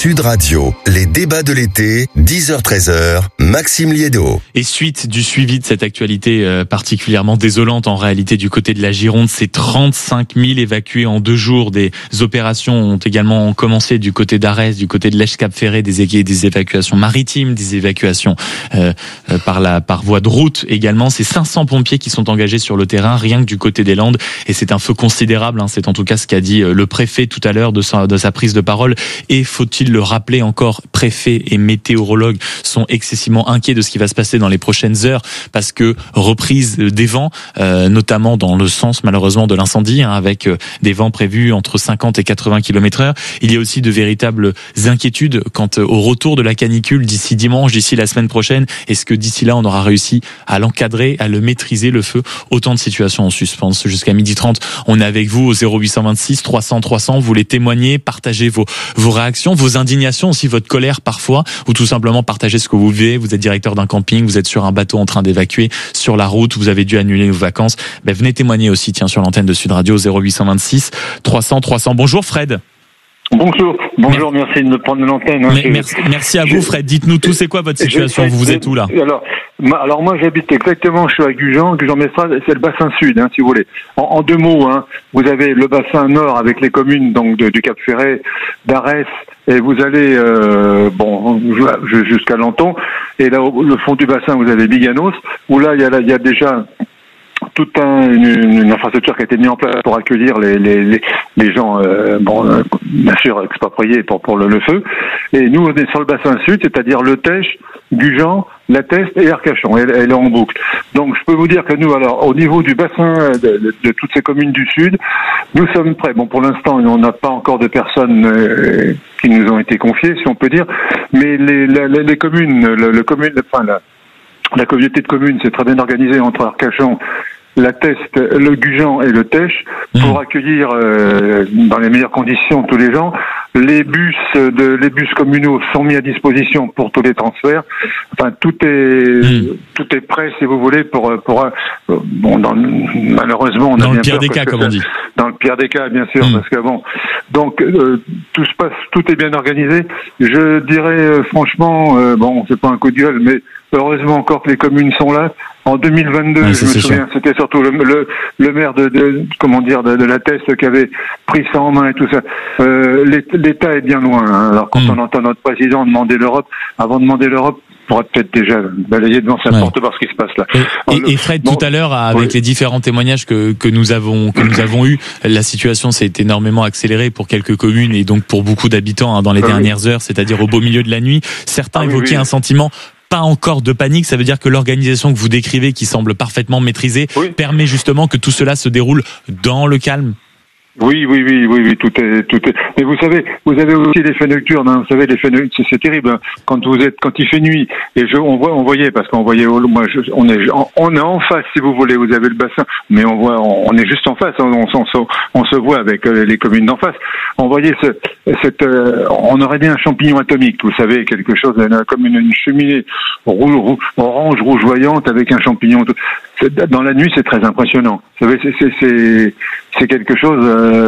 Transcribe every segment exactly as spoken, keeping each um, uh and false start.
Sud Radio, les débats de l'été, dix heures treize heures, Maxime Liédo. Et suite du suivi de cette actualité euh, particulièrement désolante en réalité du côté de la Gironde, c'est trente-cinq mille évacués en deux jours. Des opérations ont également commencé du côté d'Arès, du côté de Lèche-Cap-Ferré, des, des évacuations maritimes, des évacuations euh, euh, par la par voie de route également. C'est cinq cents pompiers qui sont engagés sur le terrain, rien que du côté des Landes, et c'est un feu considérable. Hein, c'est en tout cas ce qu'a dit le préfet tout à l'heure de sa, de sa prise de parole. Et faut-il le rappeler encore, préfet et météorologues sont excessivement inquiets de ce qui va se passer dans les prochaines heures, parce que reprise des vents, euh, notamment dans le sens malheureusement de l'incendie, hein, avec euh, des vents prévus entre cinquante et quatre-vingts kilomètres heure. Il y a aussi de véritables inquiétudes quant au retour de la canicule d'ici dimanche, d'ici la semaine prochaine. Est-ce que d'ici là on aura réussi à l'encadrer, à le maîtriser, le feu? Autant de situations en suspens. Jusqu'à midi trente, on est avec vous au zéro huit cent vingt-six trois cents trois cents. Vous voulez témoigner, partager vos, vos réactions, vos indignations, aussi votre colère parfois, ou tout simplement partager ce que vous vivez. Vous êtes directeur d'un camping, vous êtes sur un bateau en train d'évacuer, sur la route, vous avez dû annuler vos vacances. Ben, venez témoigner aussi, tiens, sur l'antenne de Sud Radio, zéro huit cent vingt-six trois cents trois cents. Bonjour Fred. Bonjour, bonjour, merci, merci de me prendre l'antenne. Hein, Mais, merci, merci à vous Fred, dites-nous tout, c'est quoi votre situation, je, vous vous êtes où là? Alors, ma, alors moi j'habite exactement, je suis à Gujan, Gujan-Mestras, c'est le bassin sud, hein, si vous voulez. En, en deux mots, hein, vous avez le bassin nord avec les communes donc de, du Cap-Ferré, d'Arès, et vous allez euh, bon jusqu'à Lanton, et là au le fond du bassin vous avez Biganos, où là il y a, il y a déjà toute un, une, une infrastructure qui a été mise en place pour accueillir les les les, les gens, euh, bon, euh, bien sûr expropriés pour pour le, le feu. Et nous on est sur le bassin sud, c'est-à-dire Le Tech, Gujan, La Teste et Arcachon. Elle, elle est en boucle. Donc je peux vous dire que nous, alors au niveau du bassin de, de, de toutes ces communes du sud, nous sommes prêts. Bon, pour l'instant, on n'a pas encore de personnes euh, qui nous ont été confiées, si on peut dire, mais les les, les communes, le, le commune, enfin la La communauté de communes s'est très bien organisée entre Arcachon, La Teste, le Gujan et le Tech pour mmh. accueillir euh, dans les meilleures conditions tous les gens. Les bus de les bus communaux sont mis à disposition pour tous les transferts. Enfin, tout est mmh. tout est prêt, si vous voulez, pour pour euh, bon. Dans, malheureusement, on a dans bien le pire peur des cas, comme ça, on dit. Dans le pire des cas, bien sûr, mmh. parce que bon. Donc euh, tout se passe, tout est bien organisé. Je dirais euh, franchement, euh, bon, c'est pas un coup de gueule, mais heureusement encore que les communes sont là. En deux mille vingt-deux, ouais, je me souviens, sûr. C'était surtout le, le, le maire de, de comment dire de, de La Teste qui avait pris ça en main et tout ça. Euh, L'État est bien loin. Hein. Alors quand mmh. on entend notre président demander l'Europe, avant de demander l'Europe, on pourrait peut-être déjà balayer devant sa ouais. porte voir ce qui se passe là. Et, et, et Fred, bon, tout à l'heure, avec oui. les différents témoignages que, que nous avons que nous avons eus, la situation s'est énormément accélérée pour quelques communes et donc pour beaucoup d'habitants hein, dans les ah, dernières oui. heures, c'est-à-dire au beau milieu de la nuit. Certains ah, évoquaient oui, oui. un sentiment pas encore de panique, ça veut dire que l'organisation que vous décrivez, qui semble parfaitement maîtrisée, oui. permet justement que tout cela se déroule dans le calme. Oui, oui, oui, oui, oui, tout est, tout est. Mais vous savez, vous avez aussi les feux nocturnes. Hein, vous savez, les feux nocturnes, c'est terrible. Hein, quand vous êtes, quand il fait nuit, et je, on voit, on voyait, parce qu'on voyait, moi, je, on est, on est en face, si vous voulez. Vous avez le bassin, mais on voit, on, on est juste en face. On, on, on, on se voit avec les communes d'en face. On voyait ce, cette, euh, on aurait bien un champignon atomique. Vous savez, quelque chose comme une, une cheminée rouge, rouge, orange, rougeoyante avec un champignon. Dans la nuit, c'est très impressionnant. Vous savez, c'est, c'est, c'est, c'est quelque chose,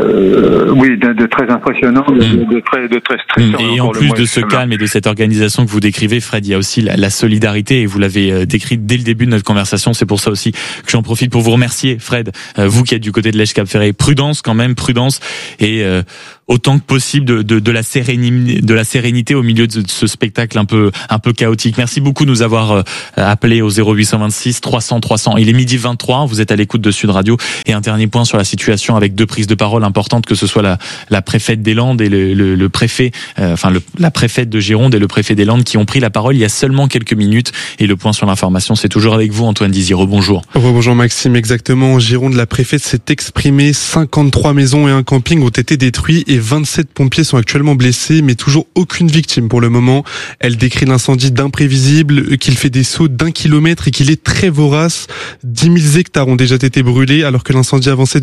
euh, oui, de, de très impressionnant, de, de, de très, de très stressant. Et en plus de ce calme et de cette organisation que vous décrivez, Fred, il y a aussi la, la solidarité, et vous l'avez décrite dès le début de notre conversation. C'est pour ça aussi que j'en profite pour vous remercier, Fred, vous qui êtes du côté de Lèche-Cap-Ferré. Prudence, quand même, prudence, et euh, autant que possible de, de, de la sérénité, de la sérénité au milieu de ce spectacle un peu, un peu chaotique. Merci beaucoup de nous avoir euh, appelé au zéro huit cent vingt-six trois cents trois cents. Il est midi vingt-trois, vous êtes à l'écoute de Sud Radio. Et un dernier point sur la situation avec deux prises de parole importantes, que ce soit la, la préfète des Landes et le, le, le préfet, euh, enfin le, la préfète de Gironde et le préfet des Landes qui ont pris la parole il y a seulement quelques minutes. Et le point sur l'information, c'est toujours avec vous, Antoine Dizier. Rebonjour. Rebonjour Maxime, exactement. En Gironde, la préfète s'est exprimée. cinquante-trois maisons et un camping ont été détruits et vingt-sept pompiers sont actuellement blessés, mais toujours aucune victime pour le moment. Elle décrit l'incendie d'imprévisible, qu'il fait des sauts d'un kilomètre et qu'il est très vorace. dix mille hectares ont déjà été brûlés alors que l'incendie avançait de huit cents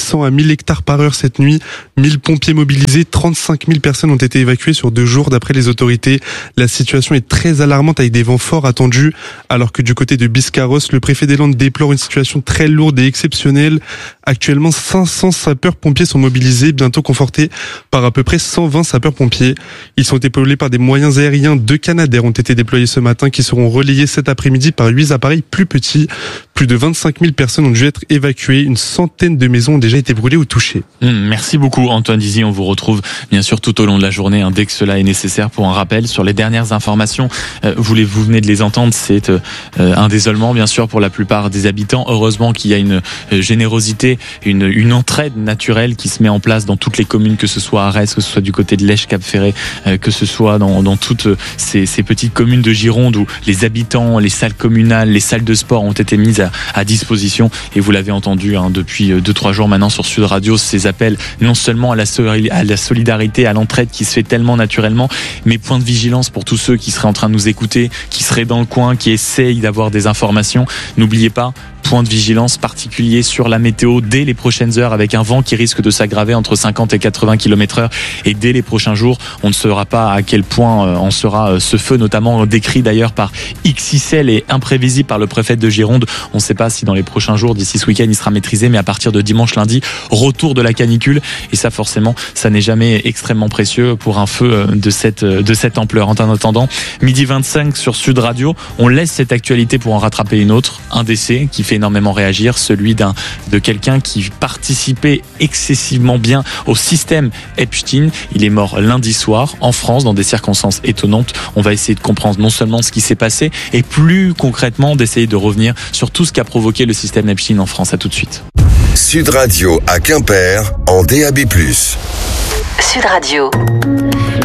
cents à mille hectares par heure cette nuit. mille pompiers mobilisés, trente-cinq mille personnes ont été évacuées sur deux jours d'après les autorités. La situation est très alarmante avec des vents forts attendus, alors que du côté de Biscarrosse, le préfet des Landes déplore une situation très lourde et exceptionnelle. Actuellement, cinq cents sapeurs-pompiers sont mobilisés, bientôt confortés par à peu près cent vingt sapeurs-pompiers. Ils sont épaulés par des moyens aériens. Deux Canadair ont été déployés ce matin qui seront relayés cet après-midi par huit appareils plus petits. Plus de vingt-cinq mille personnes ont dû être évacuées. Une centaine de maisons ont déjà été brûlées ou touchées. Mmh, merci beaucoup Antoine Dizy. On vous retrouve bien sûr tout au long de la journée, hein, dès que cela est nécessaire. Pour un rappel sur les dernières informations, euh, vous, les, vous venez de les entendre, c'est euh, un désolement bien sûr pour la plupart des habitants. Heureusement qu'il y a une euh, générosité, une, une entraide naturelle qui se met en place dans toutes les communes, que ce soit à Arès, que ce soit du côté de l'Esch, Cap-Ferré, euh, que ce soit dans, dans toutes ces, ces petites communes de Gironde où les habitants, les salles communales, les salles de sport ont été mises à, à disposition. Et vous l'avez entendu hein, depuis deux trois jours maintenant sur Sud Radio, ces appels non seulement à la, à la solidarité, à l'entraide qui se fait tellement naturellement, mais point de vigilance pour tous ceux qui seraient en train de nous écouter, qui seraient dans le coin, qui essayent d'avoir des informations. N'oubliez pas, point de vigilance particulier sur la météo dès les prochaines heures, avec un vent qui risque de s'aggraver entre cinquante et quatre-vingts kilomètres heure. Et dès les prochains jours, on ne saura pas à quel point en sera ce feu, notamment décrit d'ailleurs par X X L et imprévisible par le préfet de Gironde. On ne sait pas si dans les prochains jours, d'ici ce week-end, il sera maîtrisé, mais à partir de dimanche, lundi, retour de la canicule. Et ça, forcément, ça n'est jamais extrêmement précieux pour un feu de cette, de cette ampleur. En attendant, midi vingt-cinq sur Sud Radio, on laisse cette actualité pour en rattraper une autre. Un décès qui fait énormément réagir, celui d'un de quelqu'un qui participait excessivement bien au système Epstein. Il est mort lundi soir en France dans des circonstances étonnantes. On va essayer de comprendre non seulement ce qui s'est passé et plus concrètement d'essayer de revenir sur tout ce qui a provoqué le système Epstein en France. À tout de suite. Sud Radio à Quimper en D A B plus. Sud Radio.